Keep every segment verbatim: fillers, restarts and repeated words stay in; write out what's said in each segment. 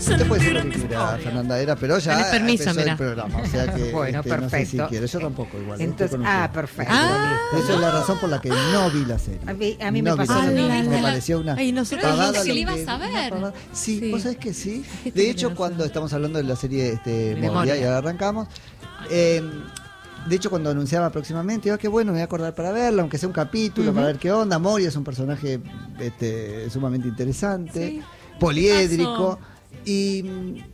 Usted puede decir lo que quiera, Fernanda Era, pero ya Tenés permiso, empezó mira. el programa, o sea que Bueno, este, no sé si perfecto. quiere. Yo tampoco igual. Entonces, ah, perfecto. Ah, Esa es la razón por la que no vi la serie. A mí, a mí no me vi pasó la lo serie. mismo. Me pareció una Ay, nosotros pavada dijiste que lo la ibas a una ver. pavada. Sí, Sí. vos sabés que sí. Dijiste De que hecho, la cuando ibas a ver. estamos hablando de la serie este, Memoria. Moria, y ahora arrancamos, eh, de hecho, cuando anunciaba próximamente, digo, qué bueno, me voy a acordar para verla, aunque sea un capítulo, Ujú. para ver qué onda. Moria es un personaje este, sumamente interesante, Sí. poliédrico. Y mm,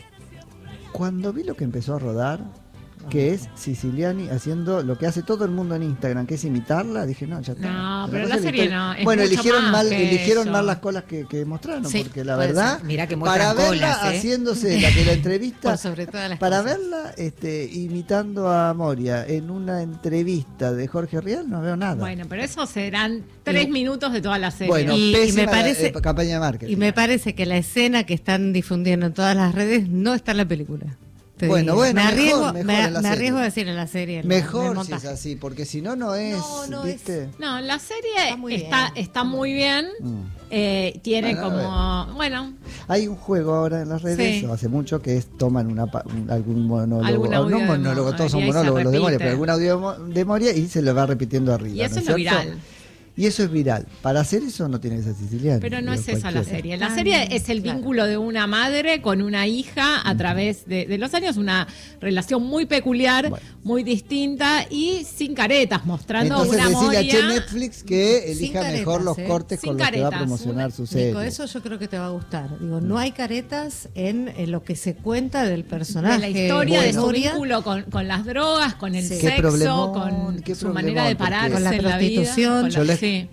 cuando vi lo que empezó a rodar, que es Siciliani haciendo lo que hace todo el mundo en Instagram, que es imitarla, dije, no, ya está. No, La pero cosa la es serie imitar- no, es Bueno, mucho eligieron más mal, que eligieron eso. mal las colas que, que mostraron, Sí, porque la puede verdad, ser. Mirá que para muestran verla colas, ¿eh? haciéndose la que la entrevista, Por sobre todas las para cosas. verla este, imitando a Moria en una entrevista de Jorge Rial, no veo nada. Bueno, pero eso serán tres Y- minutos de toda la serie. Bueno, Y- y pésima me parece- eh, campaña de marketing. Y me parece que la escena que están difundiendo en todas las redes no está en la película. Te Bueno, digo. bueno, me mejor, arriesgo, mejor me, en la me serie. arriesgo a decir en la serie. en la- en el Mejor si es montaje. así, porque si no, no es, No, no es. ¿viste? No, la serie Está muy está, bien. está muy bien. Mm. Eh, tiene Bueno, como. Bueno, Hay un juego ahora en las redes, Sí. hace mucho, que es toman una, pa- un- algún monólogo, Algún o audio no de monólogo, Mo- todos son y ahí se monólogos los de Moria, repite. pero algún audio de Mo- de Moria y se lo va repitiendo arriba. y eso ¿no es lo cierto? viral. Y eso es viral. Para hacer eso no tiene que ser siciliano. Pero no digo, es esa la cualquiera. serie. La Ah, serie no, es el claro. vínculo de una madre con una hija a través de, de los años, una relación muy peculiar, Bueno. muy distinta y sin caretas, mostrando Entonces una decirle a Che Moria. Netflix que Sin elija caretas, mejor los ¿eh? cortes Sin con los que va a caretas, promocionar una- su serie. Nico, eso yo creo que te va a gustar. Digo, no hay caretas en, en lo que se cuenta del personaje. De la historia de su Moria. vínculo con, con las drogas, con el Sí. Qué sexo, problemón, con qué su manera de problemón, pararse porque- Con la en la vida. prostitución. con la- Yo le- sí.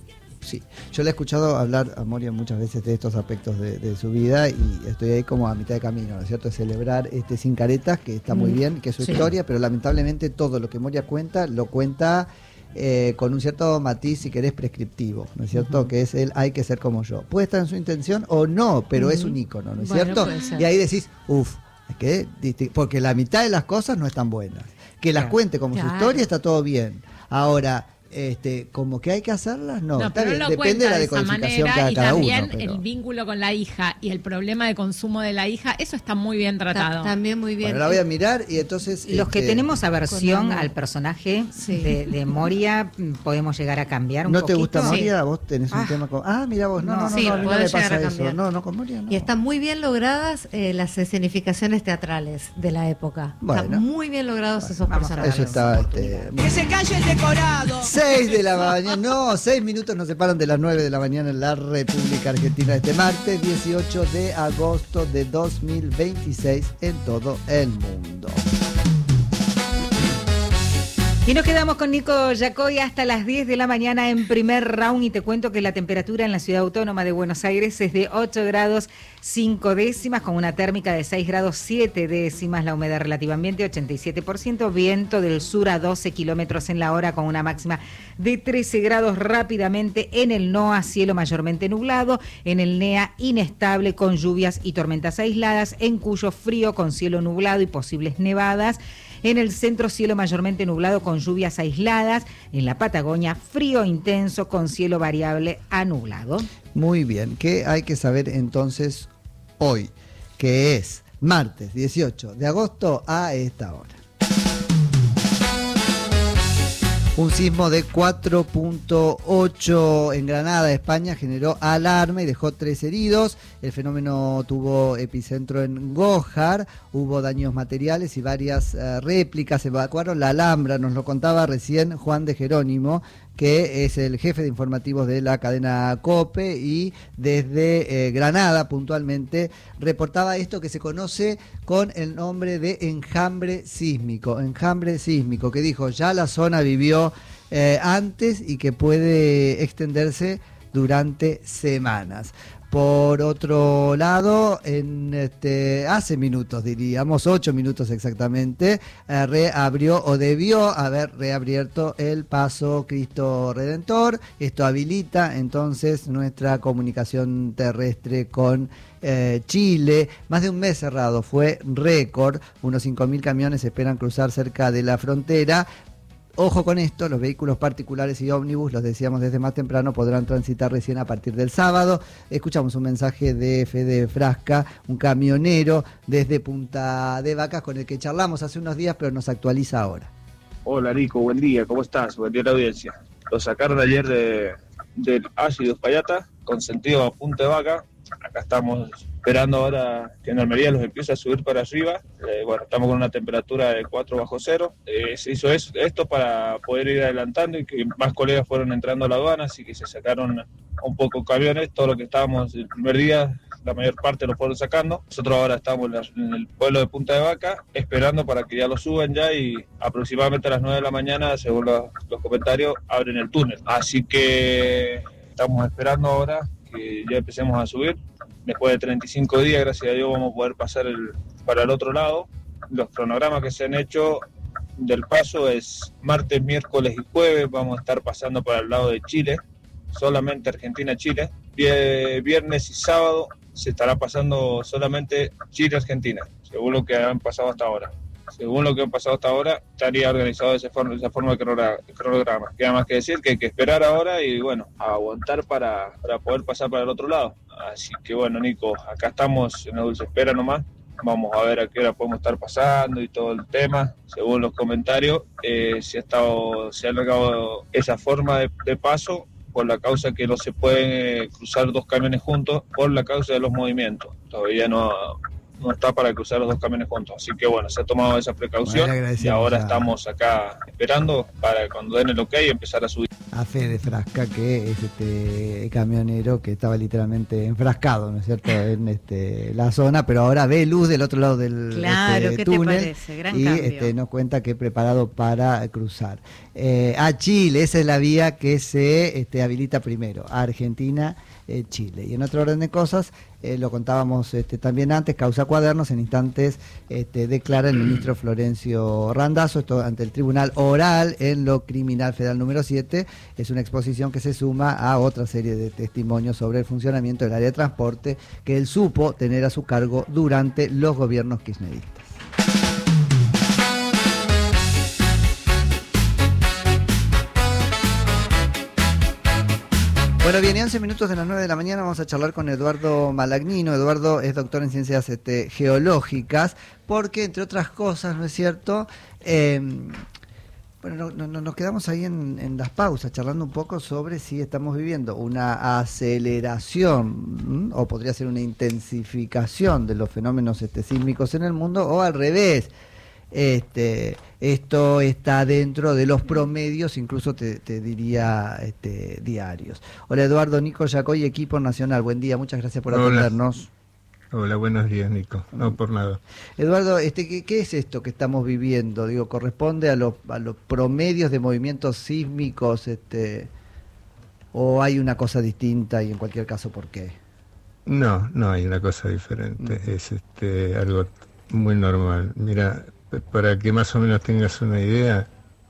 Sí, yo le he escuchado hablar a Moria muchas veces de estos aspectos de, de su vida y estoy ahí como a mitad de camino, ¿no es cierto? Celebrar este Sin Caretas, que está muy Mm, bien, que es su sí. historia, pero lamentablemente todo lo que Moria cuenta, lo cuenta eh, con un cierto matiz, si querés, prescriptivo, ¿no es cierto? Que es el hay que ser como yo. Puede estar en su intención o no, pero es un ícono, ¿no es Bueno, cierto? puede ser. Y ahí decís, uff, que disti- porque la mitad de las cosas no están buenas. Que las Claro. cuente como su Claro. historia está todo bien. Ahora, este, como que hay que hacerlas, no. No, está pero bien, lo depende cuenta de la de esa decodificación manera cada, y cada también uno. Pero... el vínculo con la hija y el problema de consumo de la hija, eso está muy bien Ta- tratado. También muy bien. Bueno, la voy a mirar y entonces... Los que este, tenemos aversión con amor. al personaje Sí. de, de Moria, mm, podemos llegar a cambiar un ¿No te poquito. gusta Moria? ¿Vos tenés un Ah. tema con...? Ah, mira vos, no, no, no, Sí, no, a mí no podés me llegar pasa a eso. cambiar. No, no, con Moria no. Y están muy bien logradas eh, las escenificaciones teatrales de la época. Bueno. Están muy bien logrados esos vamos a personajes. Eso está... Este, Que se calle el decorado. seis de la mañana, no, seis minutos nos separan de las nueve de la mañana en la República Argentina este martes dieciocho de agosto de dos mil veintiséis en todo el mundo. Y nos quedamos con Nico Yacoy hasta las diez de la mañana en primer round y te cuento que la temperatura en la ciudad autónoma de Buenos Aires es de ocho grados cinco décimas con una térmica de seis grados siete décimas, la humedad relativa ambiente ochenta y siete por ciento, viento del sur a doce kilómetros en la hora con una máxima de trece grados rápidamente en el NOA, cielo mayormente nublado, en el NEA inestable con lluvias y tormentas aisladas, en Cuyo frío con cielo nublado y posibles nevadas. En el centro, cielo mayormente nublado con lluvias aisladas. En la Patagonia, frío intenso con cielo variable a nublado. Muy bien, ¿qué hay que saber entonces hoy? Que es martes dieciocho de agosto a esta hora. Un sismo de cuatro punto ocho en Granada, España, generó alarma y dejó tres heridos. El fenómeno tuvo epicentro en Gójar, hubo daños materiales y varias uh, réplicas. Evacuaron la Alhambra, nos lo contaba recién Juan de Jerónimo, que es el jefe de informativos de la cadena COPE y desde eh, Granada puntualmente reportaba esto que se conoce con el nombre de enjambre sísmico, enjambre sísmico, que dijo ya la zona vivió eh, antes y que puede extenderse durante semanas. Por otro lado, en este, hace minutos, diríamos, ocho minutos exactamente, eh, reabrió o debió haber reabierto el paso Cristo Redentor. Esto habilita entonces nuestra comunicación terrestre con eh, Chile. Más de un mes cerrado, fue récord. Unos cinco mil camiones esperan cruzar cerca de la frontera. Ojo con esto, los vehículos particulares y ómnibus, los decíamos desde más temprano, podrán transitar recién a partir del sábado. Escuchamos un mensaje de Fede Frasca, un camionero desde Punta de Vacas con el que charlamos hace unos días, pero nos actualiza ahora. Hola Nico, buen día, ¿cómo estás? Buen día a la audiencia. Lo sacaron ayer de, del Ácido Uspallata con sentido a Punta de Vaca. Acá estamos esperando ahora que en Almería los empiece a subir para arriba. Eh, bueno, estamos con una temperatura de cuatro bajo cero. Eh, se hizo es, esto para poder ir adelantando y que más colegas fueron entrando a la aduana, así que se sacaron un poco camiones. Todo lo que estábamos el primer día, la mayor parte lo fueron sacando. Nosotros ahora estamos en, la, en el pueblo de Punta de Vaca esperando para que ya lo suban ya y aproximadamente a las nueve de la mañana, según los, los comentarios, abren el túnel. Así que estamos esperando ahora que ya empecemos a subir. Después de treinta y cinco días, gracias a Dios, vamos a poder pasar el, para el otro lado. Los cronogramas que se han hecho del paso es martes, miércoles y jueves. Vamos a estar pasando para el lado de Chile, solamente Argentina-Chile. Viernes y sábado se estará pasando solamente Chile-Argentina, según lo que han pasado hasta ahora. Según lo que han pasado hasta ahora, estaría organizado de esa forma, de esa forma de cronograma. Queda más que decir que hay que esperar ahora y, bueno, aguantar para, para poder pasar para el otro lado. Así que, bueno, Nico, acá estamos en la dulce espera nomás. Vamos a ver a qué hora podemos estar pasando y todo el tema. Según los comentarios, eh, se, ha estado, se ha alargado esa forma de, de paso por la causa que no se pueden eh, cruzar dos camiones juntos por la causa de los movimientos. Todavía no... no está para cruzar los dos camiones juntos, así que bueno, se ha tomado esa precaución y ahora a... estamos acá esperando para cuando den el ok empezar a subir. A Fede Frasca, que es este camionero que estaba literalmente enfrascado, ¿no es cierto?, en este, la zona, pero ahora ve luz del otro lado del claro, este, ¿qué túnel te parece? Gran y cambio. Este, nos cuenta que preparado para cruzar. Eh, a Chile, esa es la vía que se este, habilita primero, a Argentina, eh, Chile. Y en otro orden de cosas, eh, lo contábamos este, también antes, causa Cuadernos, en instantes este, declara el ministro Florencio Randazzo, esto ante el Tribunal Oral en lo Criminal Federal número siete, es una exposición que se suma a otra serie de testimonios sobre el funcionamiento del área de transporte que él supo tener a su cargo durante los gobiernos kirchneristas. Bueno, viene once minutos de las nueve de la mañana, vamos a charlar con Eduardo Malagnino. Eduardo es doctor en ciencias este, geológicas, porque entre otras cosas, ¿no es cierto?, eh, bueno, no, no, nos quedamos ahí en, en las pausas, charlando un poco sobre si estamos viviendo una aceleración, ¿m? o podría ser una intensificación de los fenómenos este, sísmicos en el mundo, o al revés. Este, esto está dentro de los promedios, incluso te, te diría este, diarios. Hola Eduardo, Nico Yacoy, equipo nacional, buen día, muchas gracias por Hola. atendernos. Hola, buenos días Nico, no por nada. Eduardo, este, ¿qué, qué es esto que estamos viviendo? Digo, ¿corresponde a los, a los promedios de movimientos sísmicos este, o hay una cosa distinta y en cualquier caso por qué? No, no hay una cosa diferente, mm. es este, algo muy normal. Mira, para que más o menos tengas una idea,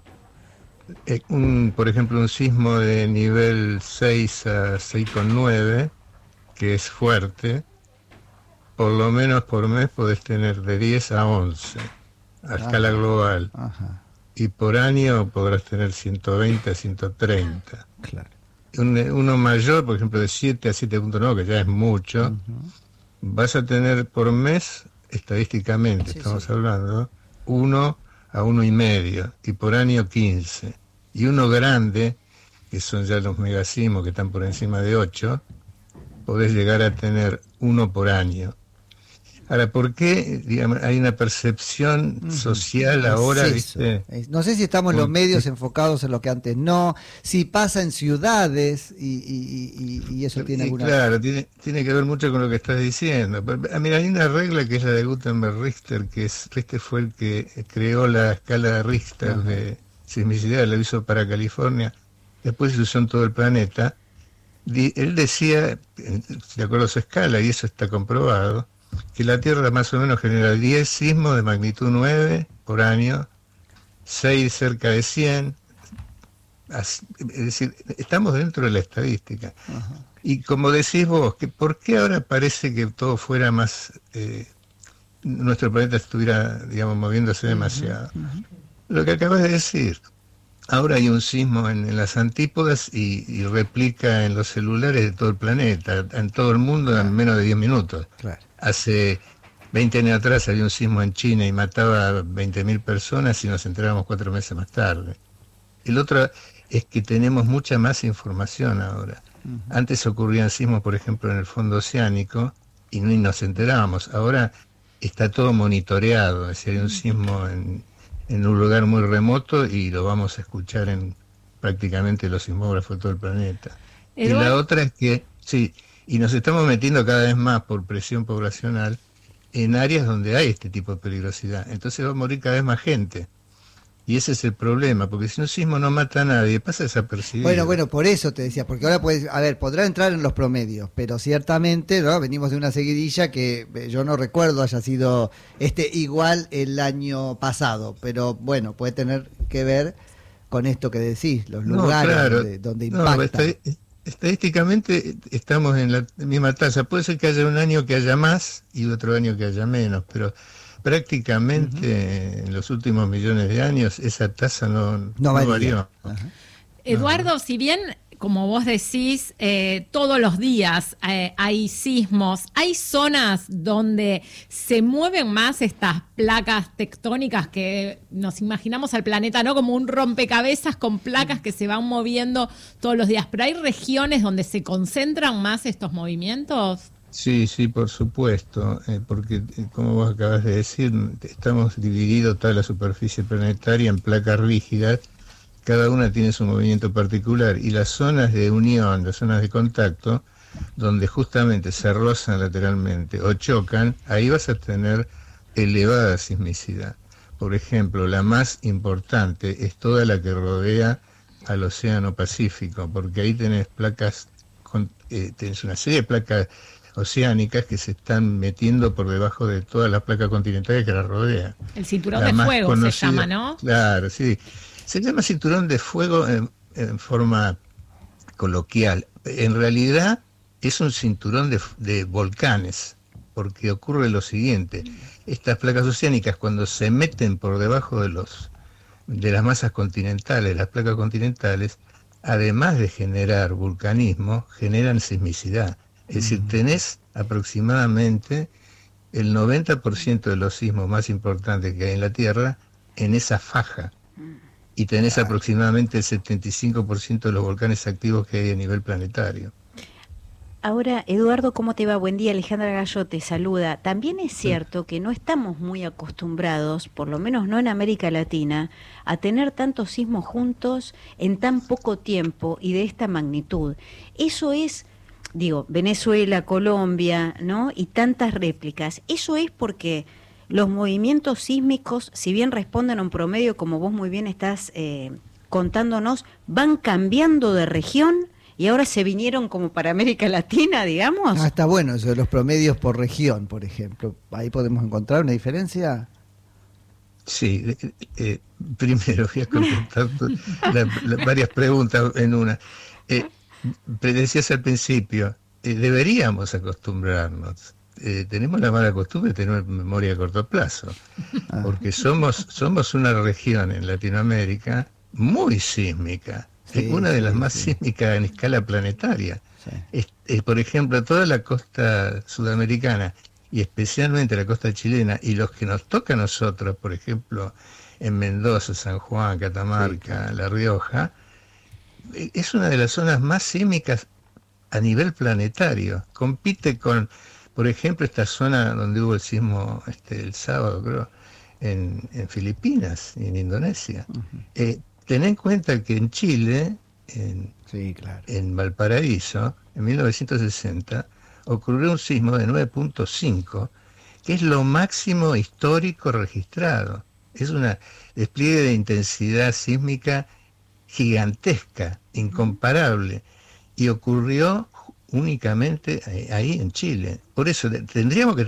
un, por ejemplo, un sismo de nivel seis a seis coma nueve, que es fuerte, por lo menos por mes podés tener de diez a once, a Ajá. escala global. Ajá. Y por año podrás tener ciento veinte a ciento treinta. Claro. Un, uno mayor, por ejemplo, de siete a siete punto nueve, que ya es mucho, uh-huh. vas a tener por mes, estadísticamente sí, estamos sí. hablando, uno a uno y medio, y por año quince. Y uno grande, que son ya los megasismos que están por encima de ocho, podés llegar a tener uno por año. Ahora, ¿por qué digamos, hay una percepción uh-huh. social ahora? Es ¿viste? No sé si estamos los medios enfocados en lo que antes no, si pasa en ciudades y, y, y, y eso tiene y alguna... Claro, tiene, tiene que ver mucho con lo que estás diciendo. Mira, hay una regla que es la de Gutenberg-Richter, que es, Richter fue el que creó la escala de Richter uh-huh. de sismicidad, la hizo para California, después se usó en todo el planeta. Él decía, de acuerdo a su escala, y eso está comprobado, que la Tierra más o menos genera diez sismos de magnitud nueve por año, seis cerca de cien, es decir, estamos dentro de la estadística. Uh-huh. Y como decís vos, que ¿por qué ahora parece que todo fuera más, eh, nuestro planeta estuviera, digamos, moviéndose demasiado? Uh-huh. Uh-huh. Lo que acabas de decir, ahora hay un sismo en, en las antípodas y, y replica en los celulares de todo el planeta, en todo el mundo, claro, en menos de diez minutos. Claro. Hace veinte años atrás había un sismo en China y mataba a veinte mil personas y nos enterábamos cuatro meses más tarde. El otro es que tenemos mucha más información ahora. Uh-huh. Antes ocurrían sismos, por ejemplo, en el fondo oceánico y ni nos enterábamos. Ahora está todo monitoreado, es decir, hay un sismo en, en un lugar muy remoto y lo vamos a escuchar en prácticamente los sismógrafos de todo el planeta. Eduardo. Y la otra es que, sí, y nos estamos metiendo cada vez más por presión poblacional en áreas donde hay este tipo de peligrosidad. Entonces va a morir cada vez más gente. Y ese es el problema, porque si un sismo no mata a nadie, pasa desapercibido. Bueno, bueno, por eso te decía, porque ahora puedes, a ver, podrá entrar en los promedios, pero ciertamente, ¿no? Venimos de una seguidilla que yo no recuerdo haya sido este igual el año pasado, pero bueno, puede tener que ver con esto que decís, los lugares, no, claro, donde, donde impacta. No, estad- estadísticamente estamos en la misma tasa. Puede ser que haya un año que haya más y otro año que haya menos, pero prácticamente uh-huh. en los últimos millones de años esa tasa no, no, no varió. Uh-huh. Eduardo, no. si bien, como vos decís, eh, todos los días eh, hay sismos, hay zonas donde se mueven más estas placas tectónicas que nos imaginamos al planeta, ¿no? Como un rompecabezas con placas que se van moviendo todos los días, pero hay regiones donde se concentran más estos movimientos. Sí, sí, por supuesto, eh, porque eh, como vos acabas de decir, estamos divididos toda la superficie planetaria en placas rígidas, cada una tiene su movimiento particular, y las zonas de unión, las zonas de contacto, donde justamente se rozan lateralmente o chocan, ahí vas a tener elevada sismicidad. Por ejemplo, la más importante es toda la que rodea al Océano Pacífico, porque ahí tenés placas, con, eh, tenés una serie de placas oceánicas que se están metiendo por debajo de todas las placas continentales que las rodean. El cinturón de fuego se llama, ¿no? Claro, sí. Se llama cinturón de fuego en, en forma coloquial. En realidad es un cinturón de, de volcanes, porque ocurre lo siguiente. Estas placas oceánicas, cuando se meten por debajo de los de las masas continentales, las placas continentales, además de generar vulcanismo, generan sismicidad. Es decir, tenés aproximadamente el noventa por ciento de los sismos más importantes que hay en la Tierra en esa faja. Y tenés aproximadamente el setenta y cinco por ciento de los volcanes activos que hay a nivel planetario. Ahora, Eduardo, ¿cómo te va? Buen día, Alejandra Gallo te saluda. También es cierto que no estamos muy acostumbrados, por lo menos no en América Latina, a tener tantos sismos juntos en tan poco tiempo y de esta magnitud. Eso es... digo, Venezuela, Colombia, ¿no? Y tantas réplicas. Eso es porque los movimientos sísmicos, si bien responden a un promedio, como vos muy bien estás eh, contándonos, van cambiando de región y ahora se vinieron como para América Latina, digamos. Ah, está bueno eso de los promedios por región, por ejemplo. Ahí podemos encontrar una diferencia. Sí, eh, eh, primero voy a contestar la, la, varias preguntas en una. Eh, Decías al principio, eh, deberíamos acostumbrarnos. Eh, tenemos la mala costumbre de tener memoria a corto plazo, porque somos somos una región en Latinoamérica muy sísmica, sí, es una de las sí, más sí. sísmicas en escala planetaria. Sí. Es, es, por ejemplo, toda la costa sudamericana y especialmente la costa chilena y los que nos toca a nosotros, por ejemplo, en Mendoza, San Juan, Catamarca, sí, La Rioja, es una de las zonas más sísmicas a nivel planetario. Compite con, por ejemplo, esta zona donde hubo el sismo este, el sábado, creo, en, en Filipinas y en Indonesia. Uh-huh. Eh, ten en cuenta que en Chile, en, sí, claro. en Valparaíso, en mil novecientos sesenta, ocurrió un sismo de nueve punto cinco, que es lo máximo histórico registrado. Es un despliegue de intensidad sísmica gigantesca, incomparable, y ocurrió únicamente ahí en Chile. Por eso tendríamos que